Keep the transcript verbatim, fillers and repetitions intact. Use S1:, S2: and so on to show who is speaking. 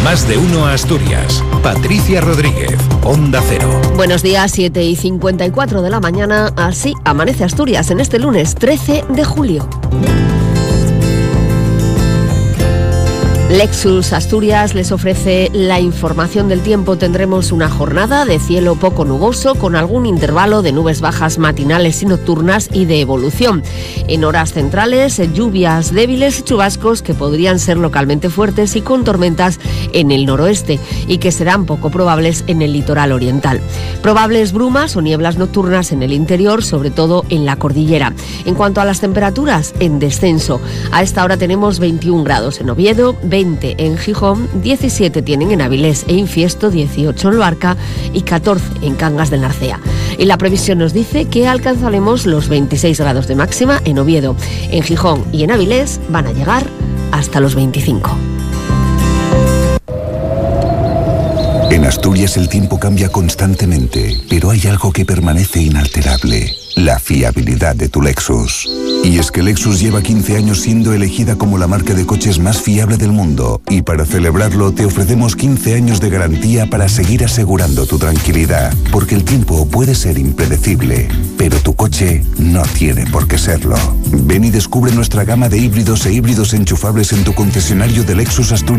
S1: Más de uno Asturias. Patricia Rodríguez, Onda Cero.
S2: Buenos días, siete y cincuenta y cuatro de la mañana. Así amanece Asturias en este lunes trece de julio. Lexus Asturias les ofrece la información del tiempo. Tendremos una jornada de cielo poco nuboso con algún intervalo de nubes bajas matinales y nocturnas y de evolución. En horas centrales, lluvias débiles y chubascos que podrían ser localmente fuertes y con tormentas en el noroeste y que serán poco probables en el litoral oriental. Probables brumas o nieblas nocturnas en el interior, sobre todo en la cordillera. En cuanto a las temperaturas, en descenso. A esta hora tenemos veintiún grados en Oviedo, veinte en Gijón, diecisiete tienen en Avilés e Infiesto, dieciocho en Luarca y catorce en Cangas del Narcea. Y la previsión nos dice que alcanzaremos los veintiséis grados de máxima en Oviedo. En Gijón y en Avilés van a llegar hasta los veinticinco.
S3: En Asturias el tiempo cambia constantemente, pero hay algo que permanece inalterable: la fiabilidad de tu Lexus. Y es que Lexus lleva quince años siendo elegida como la marca de coches más fiable del mundo, y para celebrarlo te ofrecemos quince años de garantía para seguir asegurando tu tranquilidad, porque el tiempo puede ser impredecible, pero tu coche no tiene por qué serlo. Ven y descubre nuestra gama de híbridos e híbridos enchufables en tu concesionario de Lexus Asturias